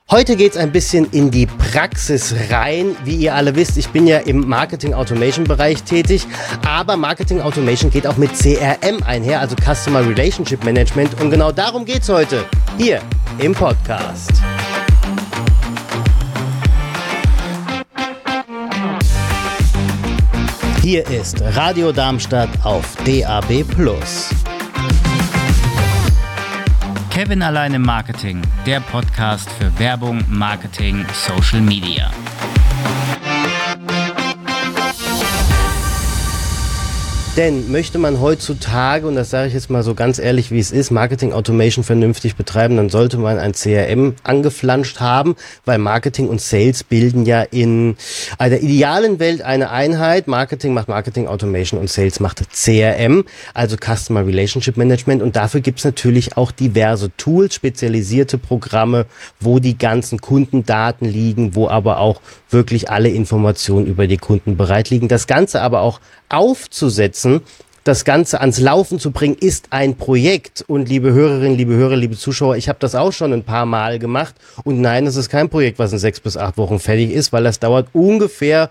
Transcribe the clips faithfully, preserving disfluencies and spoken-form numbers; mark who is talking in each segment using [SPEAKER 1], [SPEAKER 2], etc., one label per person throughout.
[SPEAKER 1] Heute geht's ein bisschen in die Praxis rein. Wie ihr alle wisst, ich bin ja im Marketing-Automation-Bereich tätig, aber Marketing-Automation geht auch mit C R M einher, also Customer Relationship Management. Und genau darum geht's heute hier im Podcast. Hier ist Radio Darmstadt auf D A B plus.
[SPEAKER 2] Kevin allein im Marketing, der Podcast für Werbung, Marketing, Social Media.
[SPEAKER 1] Denn möchte man heutzutage, und das sage ich jetzt mal so ganz ehrlich, wie es ist, Marketing Automation vernünftig betreiben, dann sollte man ein C R M angeflanscht haben, weil Marketing und Sales bilden ja in einer idealen Welt eine Einheit. Marketing macht Marketing Automation und Sales macht C R M, also Customer Relationship Management. Und dafür gibt's natürlich auch diverse Tools, spezialisierte Programme, wo die ganzen Kundendaten liegen, wo aber auch wirklich alle Informationen über die Kunden bereit liegen. Das Ganze aber auch aufzusetzen, das Ganze ans Laufen zu bringen, ist ein Projekt. Und liebe Hörerinnen, liebe Hörer, liebe Zuschauer, ich habe das auch schon ein paar Mal gemacht. Und nein, es ist kein Projekt, was in sechs bis acht Wochen fertig ist, weil das dauert ungefähr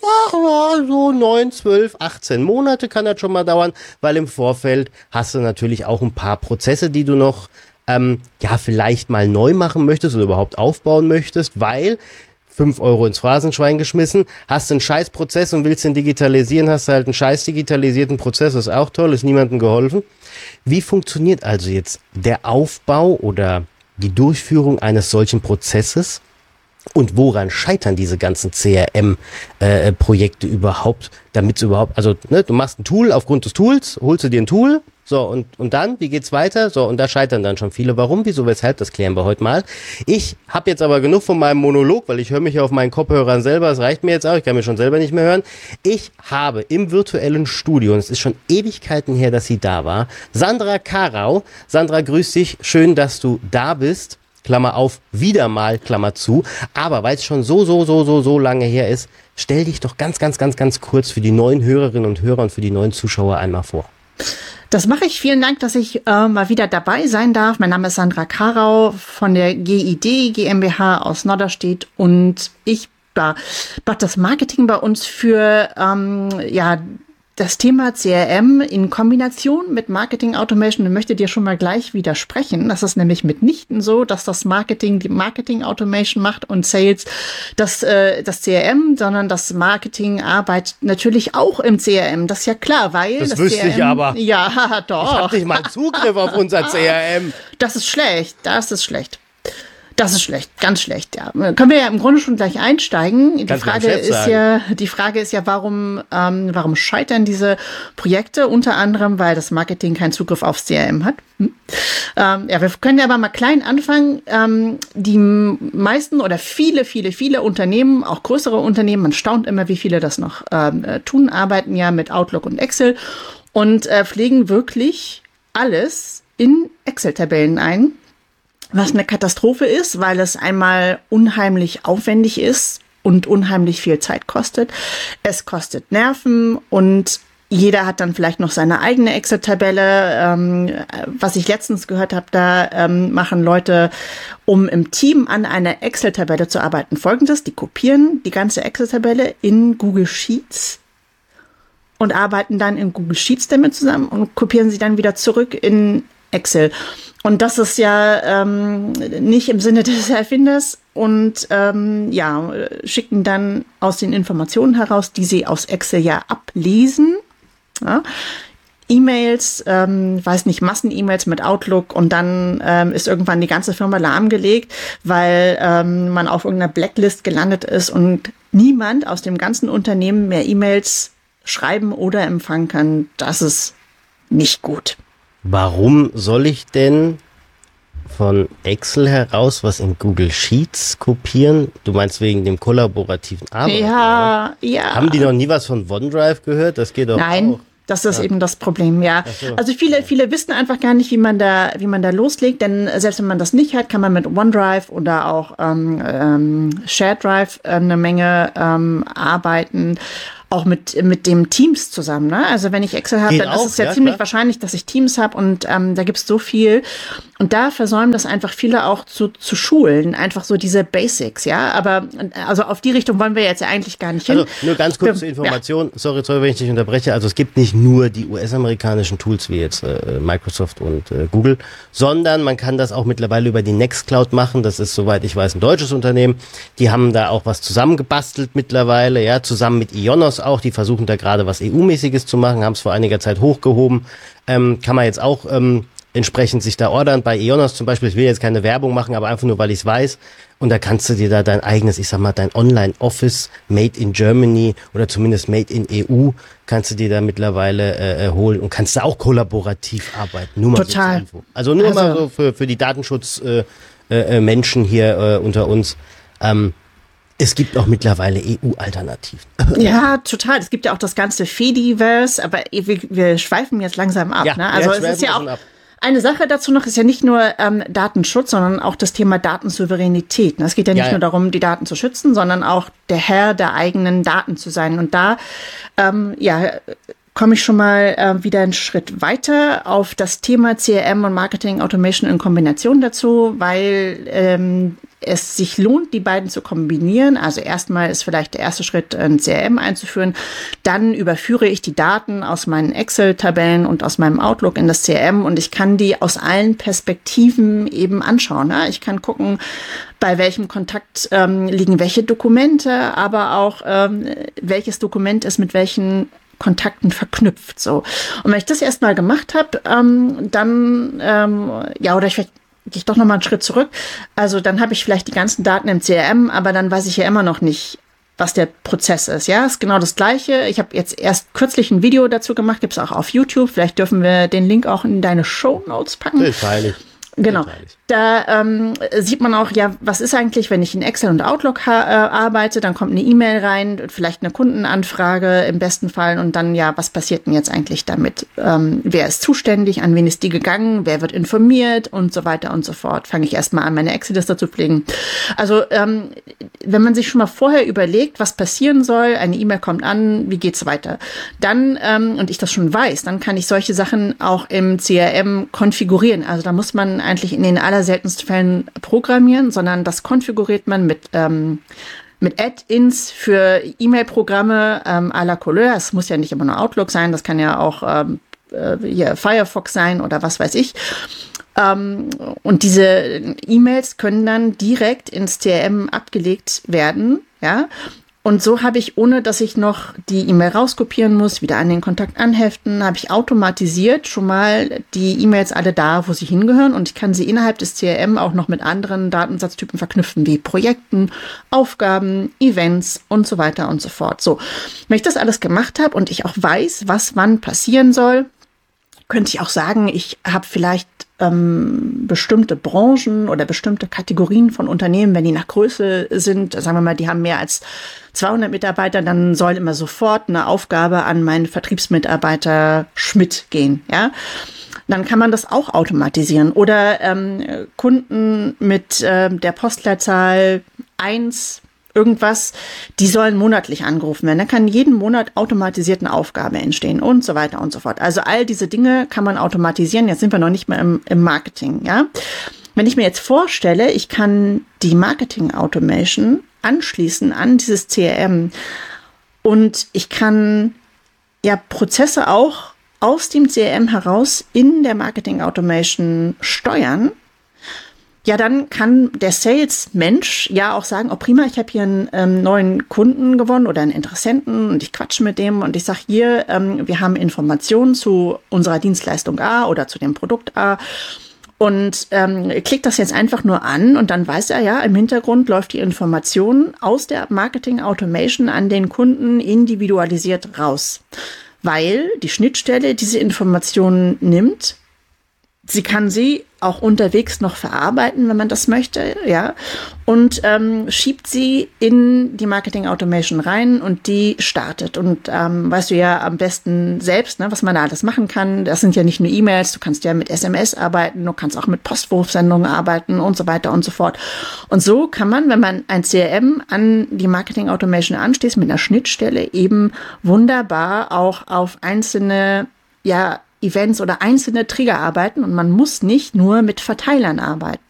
[SPEAKER 1] so neun, zwölf, achtzehn Monate kann das schon mal dauern, weil im Vorfeld hast du natürlich auch ein paar Prozesse, die du noch ähm, ja vielleicht mal neu machen möchtest oder überhaupt aufbauen möchtest, weil fünf Euro ins Phrasenschwein geschmissen, hast einen Scheißprozess und willst den digitalisieren, hast halt einen scheiß digitalisierten Prozess, ist auch toll, ist niemandem geholfen. Wie funktioniert also jetzt der Aufbau oder die Durchführung eines solchen Prozesses und woran scheitern diese ganzen C R M-Projekte äh, überhaupt, damit es überhaupt, also ne, du machst ein Tool aufgrund des Tools, holst du dir ein Tool, so, und, und dann, wie geht's weiter? So, und da scheitern dann schon viele. Warum, wieso, weshalb, das klären wir heute mal. Ich habe jetzt aber genug von meinem Monolog, weil ich höre mich ja auf meinen Kopfhörern selber, das reicht mir jetzt auch, ich kann mich schon selber nicht mehr hören. Ich habe im virtuellen Studio, und es ist schon Ewigkeiten her, dass sie da war, Sandra Karau. Sandra, grüß dich, schön, dass du da bist. Klammer auf, wieder mal, Klammer zu. Aber weil es schon so, so, so, so, so lange her ist, stell dich doch ganz, ganz, ganz, ganz kurz für die neuen Hörerinnen und Hörer und für die neuen Zuschauer einmal vor.
[SPEAKER 3] Das mache ich. Vielen Dank, dass ich äh, mal wieder dabei sein darf. Mein Name ist Sandra Karau von der G I D GmbH aus Norderstedt und ich äh, mache das Marketing bei uns für ähm, ja das Thema C R M in Kombination mit Marketing Automation. Ich möchte dir schon mal gleich widersprechen. Das ist nämlich mitnichten so, dass das Marketing die Marketing Automation macht und Sales das, äh, das C R M, sondern das Marketing arbeitet natürlich auch im C R M. Das ist ja klar, weil
[SPEAKER 1] das,
[SPEAKER 3] das
[SPEAKER 1] wüsste
[SPEAKER 3] C R M,
[SPEAKER 1] ich aber.
[SPEAKER 3] Ja, doch.
[SPEAKER 1] Ich habe nicht mal Zugriff auf unser C R M.
[SPEAKER 3] Das ist schlecht. Das ist schlecht. Das ist schlecht, ganz schlecht, ja. Können wir ja im Grunde schon gleich einsteigen. Die Frage ist ja, die Frage ist ja, warum, ähm, warum scheitern diese Projekte? Unter anderem, weil das Marketing keinen Zugriff aufs C R M hat. Hm. Ähm, ja, wir können ja aber mal klein anfangen. Ähm, die meisten oder viele, viele, viele Unternehmen, auch größere Unternehmen, man staunt immer, wie viele das noch ähm, tun, arbeiten ja mit Outlook und Excel und äh, pflegen wirklich alles in Excel-Tabellen ein. Was eine Katastrophe ist, weil es einmal unheimlich aufwendig ist und unheimlich viel Zeit kostet. Es kostet Nerven und jeder hat dann vielleicht noch seine eigene Excel-Tabelle. Ähm, was ich letztens gehört habe, da ähm, machen Leute, um im Team an einer Excel-Tabelle zu arbeiten, Folgendes. Die kopieren die ganze Excel-Tabelle in Google Sheets und arbeiten dann in Google Sheets damit zusammen und kopieren sie dann wieder zurück in Excel. Und das ist ja ähm, nicht im Sinne des Erfinders und ähm, ja, schicken dann aus den Informationen heraus, die sie aus Excel ja ablesen, ja, E-Mails, ähm, weiß nicht, Massen-E-Mails mit Outlook und dann ähm, ist irgendwann die ganze Firma lahmgelegt, weil ähm, man auf irgendeiner Blacklist gelandet ist und niemand aus dem ganzen Unternehmen mehr E-Mails schreiben oder empfangen kann. Das ist nicht gut.
[SPEAKER 1] Warum soll ich denn von Excel heraus was in Google Sheets kopieren? Du meinst wegen dem kollaborativen Arbeiten?
[SPEAKER 3] Ja, oder? Ja.
[SPEAKER 1] Haben die noch nie was von OneDrive gehört? Das geht doch
[SPEAKER 3] Nein.
[SPEAKER 1] auch.
[SPEAKER 3] Das ist ja. eben das Problem, ja.
[SPEAKER 1] So.
[SPEAKER 3] Also viele, viele wissen einfach gar nicht, wie man da, wie man da loslegt, denn selbst wenn man das nicht hat, kann man mit OneDrive oder auch ähm, ähm, Shared Drive äh, eine Menge ähm, arbeiten. auch mit, mit dem Teams zusammen. Ne? Also wenn ich Excel habe, dann auch, ist es ja, ja ziemlich klar. wahrscheinlich, dass ich Teams habe und ähm, da gibt es so viel. Und da versäumen das einfach viele auch zu, zu schulen, einfach so diese Basics, ja. Aber also auf die Richtung wollen wir jetzt ja eigentlich gar nicht hin.
[SPEAKER 1] Also nur ganz kurz zur Information, ja. sorry, sorry, wenn ich dich unterbreche. Also es gibt nicht nur die U S-amerikanischen Tools wie jetzt äh, Microsoft und äh, Google, sondern man kann das auch mittlerweile über die Nextcloud machen. Das ist, soweit ich weiß, ein deutsches Unternehmen. Die haben da auch was zusammengebastelt mittlerweile, ja, zusammen mit Ionos auch. Die versuchen da gerade was E U-mäßiges zu machen, haben es vor einiger Zeit hochgehoben. Ähm, kann man jetzt auch ähm, entsprechend sich da ordern. Bei Ionos zum Beispiel, ich will jetzt keine Werbung machen, aber einfach nur, weil ich es weiß. Und da kannst du dir da dein eigenes, ich sag mal, dein Online-Office made in Germany oder zumindest made in E U, kannst du dir da mittlerweile äh, holen und kannst da auch kollaborativ arbeiten. Nur mal
[SPEAKER 3] Total.
[SPEAKER 1] So Info. Also nur also, mal so für, für die Datenschutz-Menschen äh, äh, Menschen hier äh, unter uns. Ähm, Es gibt auch mittlerweile E U-Alternativen.
[SPEAKER 3] Ja, total. Es gibt ja auch das ganze Fediverse, aber wir, wir schweifen jetzt langsam ab.
[SPEAKER 1] Ja,
[SPEAKER 3] ne? Also es ist ja auch
[SPEAKER 1] ab.
[SPEAKER 3] Eine Sache dazu noch ist ja nicht nur ähm, Datenschutz, sondern auch das Thema Datensouveränität. Es geht ja nicht ja, ja. nur darum, die Daten zu schützen, sondern auch der Herr der eigenen Daten zu sein. Und da, ähm, ja, komme ich schon mal äh, wieder einen Schritt weiter auf das Thema C R M und Marketing Automation in Kombination dazu, weil ähm, es sich lohnt, die beiden zu kombinieren. Also erstmal ist vielleicht der erste Schritt, ein C R M einzuführen. Dann überführe ich die Daten aus meinen Excel-Tabellen und aus meinem Outlook in das C R M und ich kann die aus allen Perspektiven eben anschauen. Ne? Ich kann gucken, bei welchem Kontakt ähm, liegen welche Dokumente, aber auch ähm, welches Dokument ist mit welchen Kontakten verknüpft. So. Und wenn ich das erstmal gemacht habe, ähm, dann, ähm, ja, oder ich vielleicht gehe ich doch noch mal einen Schritt zurück. Also dann habe ich vielleicht die ganzen Daten im C R M, aber dann weiß ich ja immer noch nicht, was der Prozess ist. Ja, ist genau das Gleiche. Ich habe jetzt erst kürzlich ein Video dazu gemacht, gibt es auch auf YouTube. Vielleicht dürfen wir den Link auch in deine Shownotes packen.
[SPEAKER 1] Das ist heilig.
[SPEAKER 3] Genau. Da ähm, sieht man auch, ja, was ist eigentlich, wenn ich in Excel und Outlook ha- äh, arbeite, dann kommt eine E-Mail rein, vielleicht eine Kundenanfrage im besten Fall und dann, ja, was passiert denn jetzt eigentlich damit? Ähm, wer ist zuständig, an wen ist die gegangen, wer wird informiert und so weiter und so fort. Fange ich erstmal an, meine Excel-Liste zu pflegen. Also, ähm, wenn man sich schon mal vorher überlegt, was passieren soll, eine E-Mail kommt an, wie geht's weiter? Dann, ähm, und ich das schon weiß, dann kann ich solche Sachen auch im C R M konfigurieren. Also da muss man eigentlich in den allerseltensten Fällen programmieren, sondern das konfiguriert man mit ähm, mit Add-ins für E-Mail-Programme ähm, à la Couleur. Es muss ja nicht immer nur Outlook sein, das kann ja auch ähm, äh, hier Firefox sein oder was weiß ich. Ähm, und diese E-Mails können dann direkt ins C R M abgelegt werden, ja. Und so habe ich, ohne dass ich noch die E-Mail rauskopieren muss, wieder an den Kontakt anheften, habe ich automatisiert schon mal die E-Mails alle da, wo sie hingehören. Und ich kann sie innerhalb des C R M auch noch mit anderen Datensatztypen verknüpfen, wie Projekten, Aufgaben, Events und so weiter und so fort. So, wenn ich das alles gemacht habe und ich auch weiß, was wann passieren soll, könnte ich auch sagen, ich habe vielleicht ähm, bestimmte Branchen oder bestimmte Kategorien von Unternehmen, wenn die nach Größe sind, sagen wir mal, die haben mehr als zweihundert Mitarbeiter, dann soll immer sofort eine Aufgabe an meinen Vertriebsmitarbeiter Schmidt gehen, ja. Dann kann man das auch automatisieren. Oder ähm, Kunden mit äh, der Postleitzahl eins irgendwas, die sollen monatlich angerufen werden. Da kann jeden Monat automatisiert eine Aufgabe entstehen und so weiter und so fort. Also all diese Dinge kann man automatisieren. Jetzt sind wir noch nicht mehr im, im Marketing, ja. Wenn ich mir jetzt vorstelle, ich kann die Marketing Automation anschließen an dieses C R M und ich kann ja Prozesse auch aus dem C R M heraus in der Marketing Automation steuern, ja, dann kann der Sales-Mensch ja auch sagen, oh prima, ich habe hier einen ähm, neuen Kunden gewonnen oder einen Interessenten und ich quatsche mit dem und ich sage hier, ähm, wir haben Informationen zu unserer Dienstleistung A oder zu dem Produkt A und ähm, klickt das jetzt einfach nur an und dann weiß er ja, im Hintergrund läuft die Information aus der Marketing Automation an den Kunden individualisiert raus, weil die Schnittstelle diese Informationen nimmt. Sie kann sie auch unterwegs noch verarbeiten, wenn man das möchte, ja, und ähm, schiebt sie in die Marketing Automation rein und die startet. Und ähm, weißt du ja am besten selbst, ne, was man da alles machen kann. Das sind ja nicht nur E-Mails, du kannst ja mit S M S arbeiten, du kannst auch mit Postwurfsendungen arbeiten und so weiter und so fort. Und so kann man, wenn man ein C R M an die Marketing Automation anschließt, mit einer Schnittstelle eben wunderbar auch auf einzelne, ja, Events oder einzelne Trigger arbeiten und man muss nicht nur mit Verteilern arbeiten.